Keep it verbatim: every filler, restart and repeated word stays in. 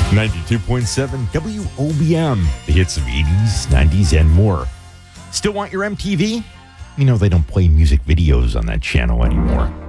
ninety-two point seven W O B M, the hits of eighties, nineties, and more. Still want your M T V? You know, they don't play music videos on that channel anymore.